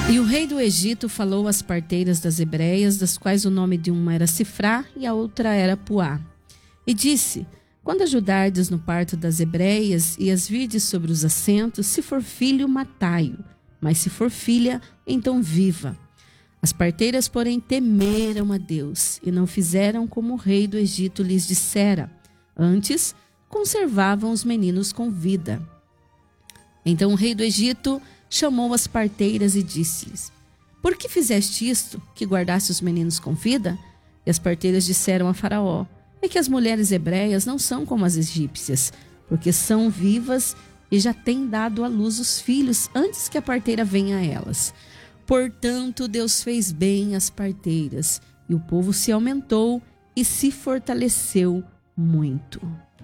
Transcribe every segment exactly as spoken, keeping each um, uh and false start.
E o rei do Egito falou às parteiras das hebreias, das quais o nome de uma era Sifrá e a outra era Puá. E disse: quando ajudardes no parto das hebreias e as virdes sobre os assentos, se for filho, matai-o, mas se for filha, então viva. As parteiras, porém, temeram a Deus e não fizeram como o rei do Egito lhes dissera. Antes, conservavam os meninos com vida. Então o rei do Egito chamou as parteiras e disse-lhes: por que fizeste isto, que guardaste os meninos com vida? E as parteiras disseram a Faraó: é que as mulheres hebreias não são como as egípcias, porque são vivas e já têm dado à luz os filhos antes que a parteira venha a elas. Portanto, Deus fez bem às parteiras, e o povo se aumentou e se fortaleceu muito.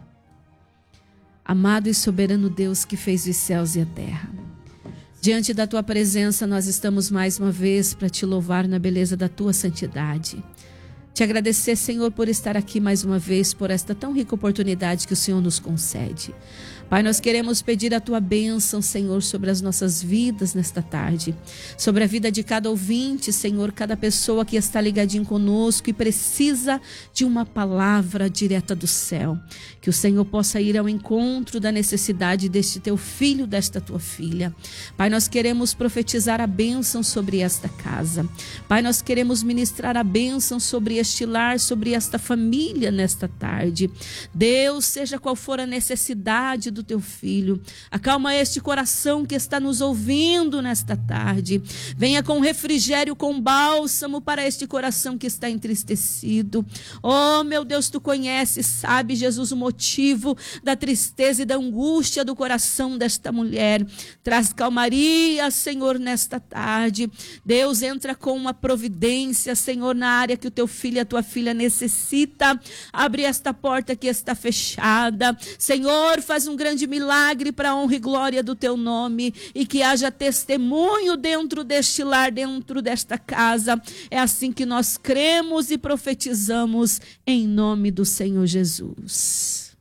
Amado e soberano Deus que fez os céus e a terra, diante da tua presença nós estamos mais uma vez para te louvar na beleza da tua santidade. Te agradecer, Senhor, por estar aqui mais uma vez, por esta tão rica oportunidade que o Senhor nos concede. Pai, nós queremos pedir a tua bênção, Senhor, sobre as nossas vidas nesta tarde, sobre a vida de cada ouvinte, Senhor, cada pessoa que está ligadinho conosco e precisa de uma palavra direta do céu. Que o Senhor possa ir ao encontro da necessidade deste teu filho, desta tua filha. Pai, nós queremos profetizar a bênção sobre esta casa. Pai, nós queremos ministrar a bênção sobre este lar, sobre esta família nesta tarde. Deus, seja qual for a necessidade do teu filho, acalma este coração que está nos ouvindo nesta tarde. Venha com refrigério, com bálsamo para este coração que está entristecido. Oh, meu Deus, tu conheces, sabe, Jesus, o motivo da tristeza e da angústia do coração desta mulher. Traz calmaria, Senhor, nesta tarde. Deus, entra com uma providência, Senhor, na área que o teu filho e a tua filha necessita. Abre esta porta que está fechada. Senhor, faz um grande milagre para a honra e glória do teu nome, e que haja testemunho dentro deste lar, dentro desta casa. É assim que nós cremos e profetizamos em nome do Senhor Jesus.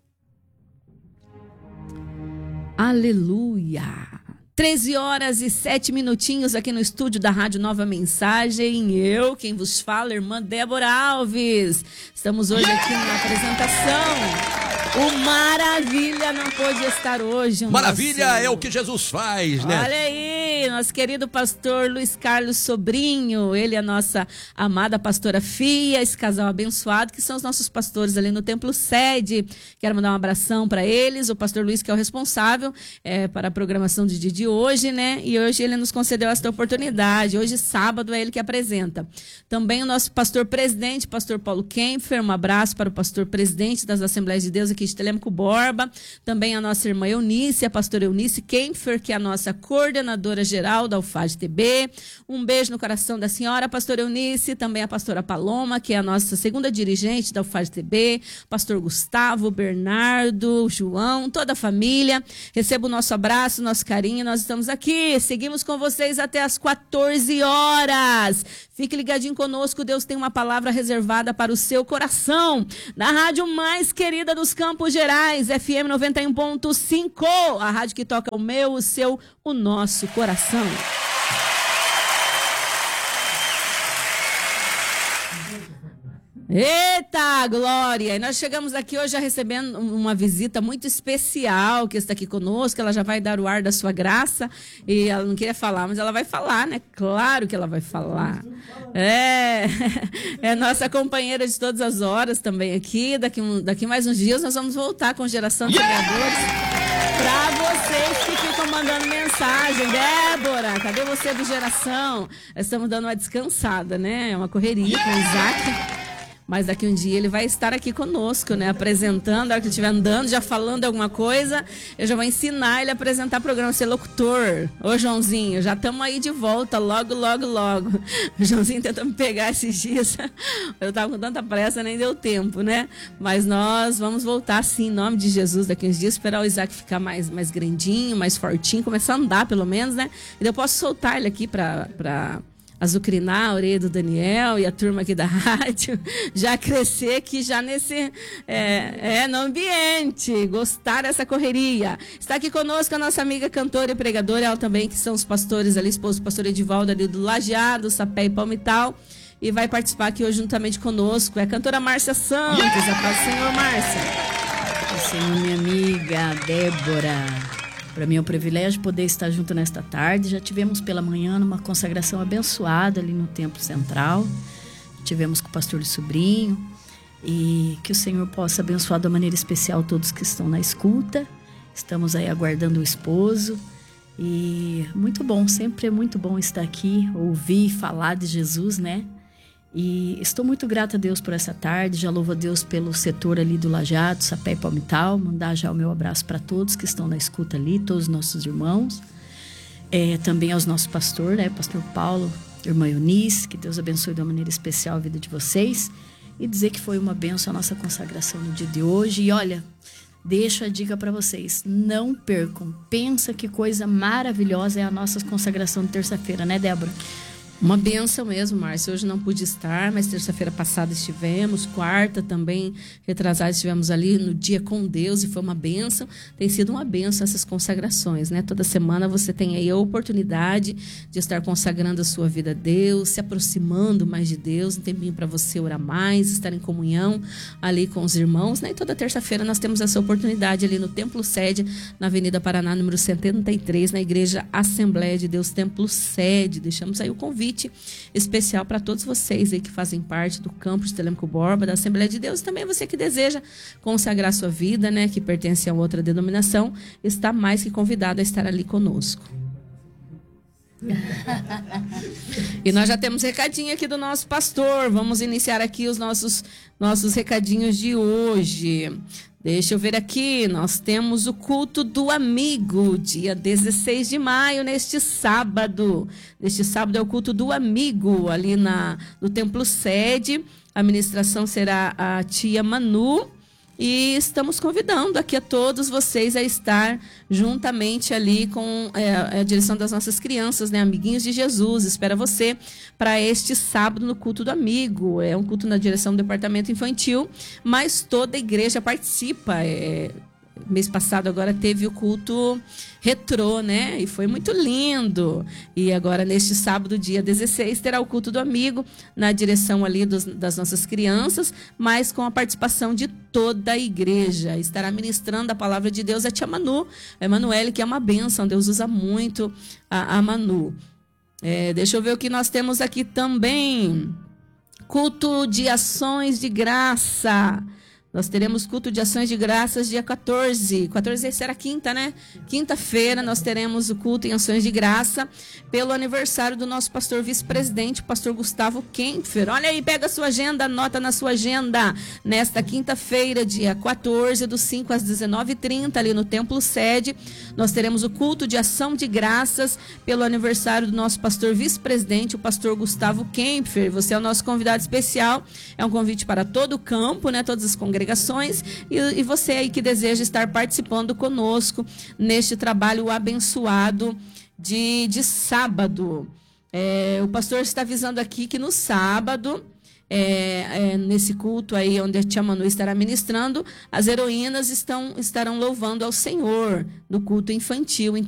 Aleluia. treze horas e sete minutinhos aqui no estúdio da Rádio Nova Mensagem. Eu, quem vos fala, irmã Débora Alves. Estamos hoje aqui na apresentação. O Maravilha não pôde estar hoje. Maravilha nosso... é o que Jesus faz, né? Olha aí, nosso querido pastor Luiz Carlos Sobrinho. Ele é a nossa amada pastora Fia, esse casal abençoado, que são os nossos pastores ali no Templo Sede. Quero mandar um abração para eles. O pastor Luiz, que é o responsável é, para a programação de dia de hoje, né? E hoje ele nos concedeu esta oportunidade. Hoje, sábado, é ele que apresenta. Também o nosso pastor presidente, pastor Paulo Kempfer. Um abraço para o pastor presidente das Assembleias de Deus aqui de Telêmaco Borba. Também a nossa irmã Eunice, a pastora Eunice Kempfer, que é a nossa coordenadora geral da U F A D T B. Um beijo no coração da senhora, pastora Eunice. Também a pastora Paloma, que é a nossa segunda dirigente da U F A D T B. Pastor Gustavo, Bernardo, João, toda a família. Receba o nosso abraço, nosso carinho. Nós estamos aqui, seguimos com vocês até as quatorze horas. Fique ligadinho conosco, Deus tem uma palavra reservada para o seu coração. Na rádio mais querida dos Campos Gerais, F M noventa e um ponto cinco, a rádio que toca o meu, o seu, o nosso coração. Eita, glória! E nós chegamos aqui hoje já recebendo uma visita muito especial que está aqui conosco. Ela já vai dar o ar da sua graça. E ela não queria falar, mas ela vai falar, né? Claro que ela vai falar. É, é nossa companheira de todas as horas também aqui. Daqui, daqui mais uns dias nós vamos voltar com Geração de Sonhadores. Para vocês que ficam mandando mensagem. Débora, cadê você do Geração? Nós estamos dando uma descansada, né? É uma correria com o Isaac. Mas daqui um dia ele vai estar aqui conosco, né? Apresentando, a hora que ele estiver andando, já falando alguma coisa, eu já vou ensinar ele a apresentar o programa, ser locutor. Ô, Joãozinho, já estamos aí de volta, logo, logo, logo. O Joãozinho tentou me pegar esses dias. Eu estava com tanta pressa, nem deu tempo, né? Mas nós vamos voltar, sim, em nome de Jesus, daqui uns dias, esperar o Isaac ficar mais, mais grandinho, mais fortinho, começar a andar, pelo menos, né? E eu posso soltar ele aqui para... pra azucrinar a orelha do Daniel e a turma aqui da rádio, já crescer aqui já nesse, é, é, no ambiente, gostar dessa correria. Está aqui conosco a nossa amiga cantora e pregadora, ela também, que são os pastores ali, esposo do pastor Edivaldo ali do Lajeado, Sapé e Palmital, e vai participar aqui hoje juntamente conosco, é a cantora Márcia Santos. Yeah! A paz do Senhor, Márcia. O Senhor, minha amiga Débora. Para mim é um privilégio poder estar junto nesta tarde. Já tivemos pela manhã uma consagração abençoada ali no Templo Central. Tivemos com o pastor Sobrinho. E que o Senhor possa abençoar de uma maneira especial todos que estão na escuta. Estamos aí aguardando o esposo. E muito bom, sempre é muito bom estar aqui, ouvir falar de Jesus, né? E estou muito grata a Deus por essa tarde. Já louvo a Deus pelo setor ali do Lajeado, Sapé e Palmital. Mandar já o meu abraço para todos que estão na escuta ali, todos os nossos irmãos. É, também aos nossos pastores, né? Pastor Paulo, irmã Eunice, que Deus abençoe de uma maneira especial a vida de vocês. E dizer que foi uma bênção a nossa consagração no dia de hoje. E olha, deixo a dica para vocês, não percam. Pensa que coisa maravilhosa é a nossa consagração de terça-feira, né, Débora? Uma benção mesmo, Márcia. Hoje não pude estar, mas terça-feira passada estivemos, quarta também, retrasada, estivemos ali no dia com Deus e foi uma benção. Tem sido uma benção essas consagrações, né? Toda semana você tem aí a oportunidade de estar consagrando a sua vida a Deus, se aproximando mais de Deus, um tempinho para você orar mais, estar em comunhão ali com os irmãos, né? E toda terça-feira nós temos essa oportunidade ali no Templo Sede, na Avenida Paraná, número setenta e três, na Igreja Assembleia de Deus, Templo Sede. Deixamos aí o convite especial para todos vocês aí que fazem parte do campus de Telêmaco Borba, da Assembleia de Deus, e também você que deseja consagrar sua vida, né, que pertence a outra denominação, está mais que convidado a estar ali conosco. E nós já temos recadinho aqui do nosso pastor. Vamos iniciar aqui os nossos, nossos recadinhos de hoje. Deixa eu ver aqui, nós temos o culto do amigo, dia dezesseis de maio, neste sábado. Neste sábado é o culto do amigo, ali na, no Templo Sede. A ministração será a tia Manu. E estamos convidando aqui a todos vocês a estar juntamente ali com é, a direção das nossas crianças, né? Amiguinhos de Jesus. Espera você para este sábado no culto do amigo. É um culto na direção do departamento infantil, mas toda a igreja participa. É, mês passado agora teve o culto retrô, né? E foi muito lindo. E agora neste sábado, dia dezesseis, terá o culto do amigo na direção ali dos, das nossas crianças, mas com a participação de toda a igreja. Estará ministrando a palavra de Deus a tia Manu, a Emanuele, que é uma bênção. Deus usa muito a, a Manu. É, deixa eu ver o que nós temos aqui também. Culto de ações de graça. Nós teremos culto de ações de graças dia quatorze. quatorze será quinta, né? Quinta-feira nós teremos o culto em ações de graça pelo aniversário do nosso pastor vice-presidente, pastor Gustavo Kempfer. Olha aí, pega a sua agenda, anota na sua agenda. Nesta quinta-feira, dia quatorze, dos cinco às dezenove e trinta, ali no Templo Sede, nós teremos o culto de ação de graças pelo aniversário do nosso pastor vice-presidente, o pastor Gustavo Kempfer. Você é o nosso convidado especial. É um convite para todo o campo, né? Todas as congregações. E, e você aí que deseja estar participando conosco neste trabalho abençoado de, de sábado. É, o pastor está avisando aqui que no sábado, é, é, nesse culto aí onde a tia Manu estará ministrando, as heroínas estão, estarão louvando ao Senhor no culto infantil. Então,